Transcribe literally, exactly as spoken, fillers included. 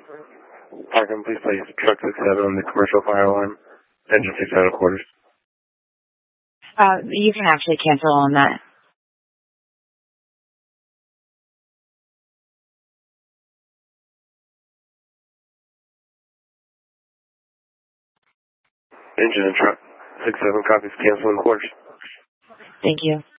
Parkin, please place truck six seven on the commercial fire alarm. Engine six out of quarters. Uh, you can actually cancel on that. Engine and truck six seven copies, cancel in quarters. Thank you.